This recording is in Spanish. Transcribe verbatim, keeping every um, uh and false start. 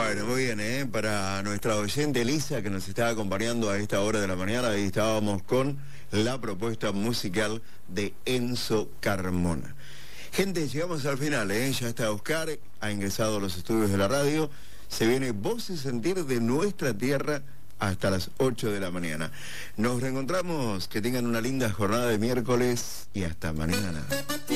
Bueno, muy bien, ¿eh? Para nuestra oyente Elisa, que nos está acompañando a esta hora de la mañana, ahí estábamos con la propuesta musical de Enzo Carmona. Gente, llegamos al final, ¿eh? Ya está Oscar, ha ingresado a los estudios de la radio. Se viene Voz y Sentir de nuestra tierra hasta las ocho de la mañana. Nos reencontramos, que tengan una linda jornada de miércoles y hasta mañana.